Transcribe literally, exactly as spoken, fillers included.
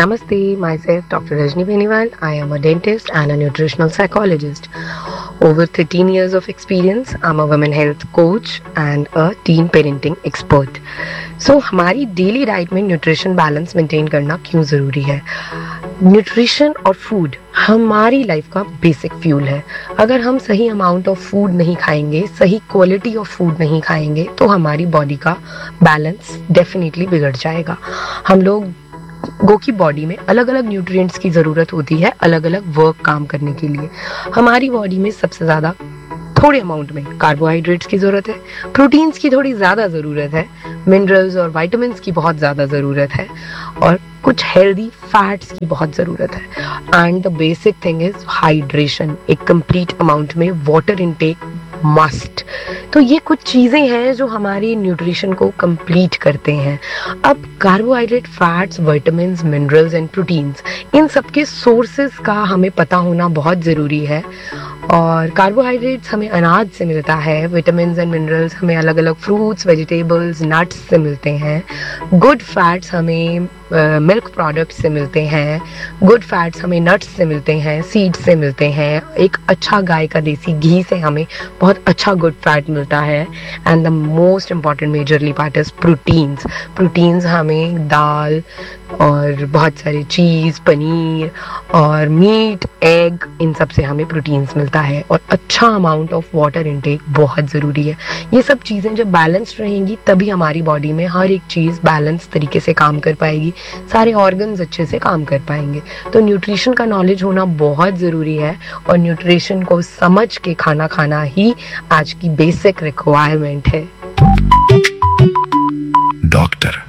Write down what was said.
Namaste, myself Doctor Rajni Beniwal. I am a dentist and a nutritional psychologist. Over thirteen years of experience, I'm a women health coach and a teen parenting expert. So, हमारी daily diet में nutrition balance maintain करना क्यों ज़रूरी है? Nutrition और food हमारी life का basic fuel है. अगर हम सही अमाउंट ऑफ फूड नहीं खाएंगे, सही क्वालिटी ऑफ फूड नहीं खाएंगे, तो हमारी बॉडी का बैलेंस डेफिनेटली बिगड़ जाएगा. हम लोग गो की बॉडी में अलग अलग न्यूट्रिएंट्स की ज़रूरत होती है अलग अलग वर्क काम करने के लिए. हमारी बॉडी में सबसे ज़्यादा थोड़े अमाउंट में कार्बोहाइड्रेट्स की ज़रूरत है, प्रोटीन्स की थोड़ी ज़्यादा ज़रूरत है, मिनरल्स और विटामिन्स की बहुत ज़्यादा ज़रूरत है और कुछ हेल्दी फैट्स की बहुत ज़रूरत है. And the basic thing is hydration. एक कंप्लीट अमाउंट में वाटर इनटेक मस्ट. तो ये कुछ चीज़ें हैं जो हमारी न्यूट्रिशन को कंप्लीट करते हैं. अब carbohydrate, fats, vitamins, minerals and proteins, इन सब के सोर्सेज का हमें पता होना बहुत ज़रूरी है. और कार्बोहाइड्रेट्स हमें अनाज से मिलता है, विटामिन्स एंड मिनरल्स हमें अलग अलग फ्रूट्स, वेजिटेबल्स, नट्स से मिलते हैं. गुड फैट्स हमें मिल्क uh, प्रोडक्ट्स से मिलते हैं. गुड फैट्स हमें नट्स से मिलते हैं, सीड्स से मिलते हैं. एक अच्छा गाय का देसी घी से हमें बहुत अच्छा गुड फैट मिलता है. And the most important majorly part is proteins. Proteins हमें दाल और बहुत सारे चीज़, पनीर और मीट, एग, इन सब से हमें प्रोटीन्स मिलता है. और अच्छा अमाउंट ऑफ वाटर इनटेक बहुत ज़रूरी है. ये सब चीज़ें जब बैलेंस्ड रहेंगी तभी हमारी बॉडी में हर एक चीज़ बैलेंस तरीके से काम कर पाएगी, सारे ऑर्गन्स अच्छे से काम कर पाएंगे. तो न्यूट्रिशन का नॉलेज होना बहुत ज़रूरी है और न्यूट्रिशन को समझ के खाना खाना ही आज की बेसिक रिक्वायरमेंट है. डॉक्टर